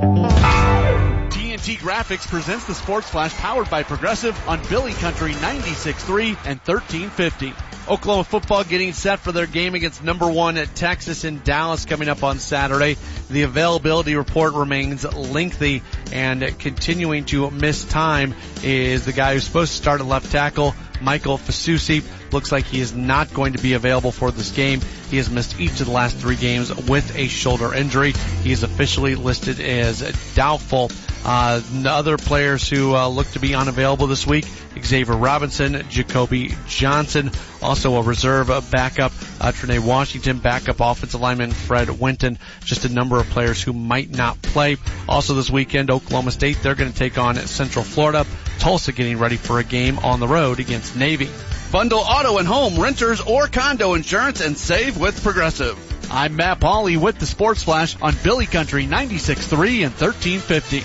TNT Graphics presents the Sports Flash powered by Progressive on Billy Country 96.3 and 1350. Oklahoma football getting set for their game against number 1 at Texas in Dallas coming up on Saturday. The availability report remains lengthy, and continuing to miss time is the guy who's supposed to start at left tackle, Michael Fasusi. Looks like he is not going to be available for this game. He has missed each of the last 3 games with a shoulder injury. He is officially listed as doubtful. Other players who look to be unavailable this week: Xavier Robinson, Jacoby Johnson, also a reserve backup, Trinae Washington, backup offensive lineman Fred Winton. Just a number of players who might not play. Also this weekend, Oklahoma State, they're going to take on Central Florida. Tulsa getting ready for a game on the road against Navy. Bundle auto and home, renters, or condo insurance and save with Progressive. I'm Matt Pauley with the Sports Flash on Billy Country 96.3 and 1350.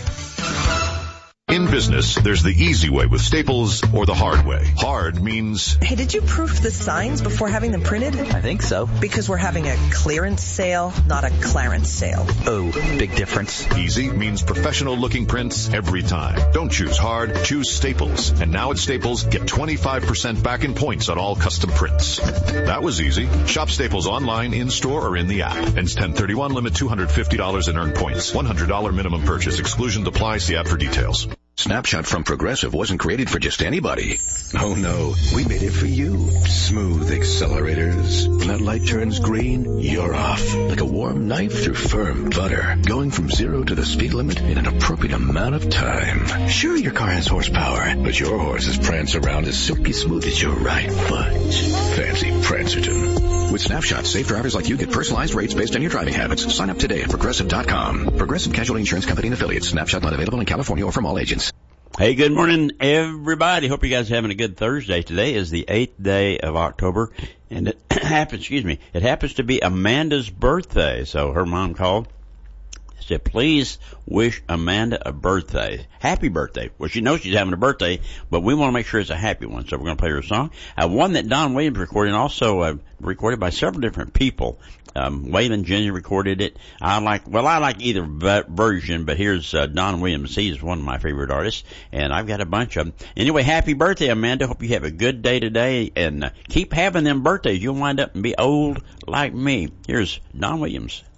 In business, there's the easy way with Staples or the hard way. Hard means... Hey, did you proof the signs before having them printed? I think so. Because we're having a clearance sale, not a clarence sale. Oh, big difference. Easy means professional-looking prints every time. Don't choose hard, choose Staples. And now at Staples, get 25% back in points on all custom prints. That was easy. Shop Staples online, in-store, or in the app. Ends 10/31, limit $250 in earned points. $100 minimum purchase. Exclusions apply. See app for details. Snapshot from Progressive wasn't created for just anybody. Oh no, we made it for you. Smooth accelerators. When that light turns green, you're off. Like a warm knife through firm butter. Going from 0 to the speed limit in an appropriate amount of time. Sure, your car has horsepower, but your horses prance around as silky smooth as your right foot. Fancy Prancerton. With Snapshot, safe drivers like you get personalized rates based on your driving habits. Sign up today at Progressive.com. Progressive Casualty Insurance Company and affiliates. Snapshot not available in California or from all agents. Hey, good morning, everybody. Hope you guys are having a good Thursday. Today is the 8th day of October, and it happens to be Amanda's birthday. So her mom called, said, please wish Amanda a birthday. Happy birthday. Well, she knows she's having a birthday, but we want to make sure it's a happy one, so we're going to play her a song. One that Don Williams recorded, and also recorded by several different people. Waylon Jr. recorded it. I like either version, but here's Don Williams. He's one of my favorite artists, and I've got a bunch of them. Anyway, happy birthday, Amanda. Hope you have a good day today, and keep having them birthdays. You'll wind up and be old like me. Here's Don Williams.